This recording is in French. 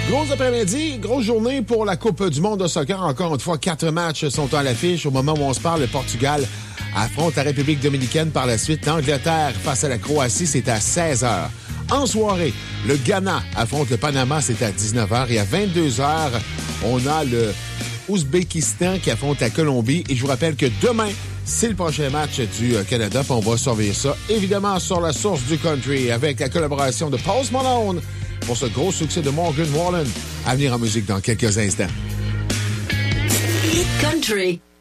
Gros après-midi, grosse journée pour la Coupe du monde de soccer. Encore une fois, 4 matchs sont à l'affiche. Au moment où on se parle, le Portugal affronte la République dominicaine. Par la suite, l'Angleterre face à la Croatie, c'est à 16h. En soirée, le Ghana affronte le Panama, c'est à 19h. Et à 22h, on a le Ouzbékistan qui affronte la Colombie. Et je vous rappelle que demain, c'est le prochain match du Canada. Puis on va surveiller ça, évidemment, sur la source du country avec la collaboration de Post Malone pour ce gros succès de Morgan Wallen. À venir en musique dans quelques instants. Hit Country.